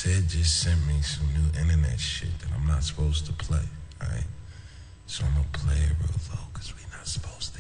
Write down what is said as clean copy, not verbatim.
Sid just sent me some new internet shit that I'm not supposed to play, alright? So I'm gonna play it real low, cause we not supposed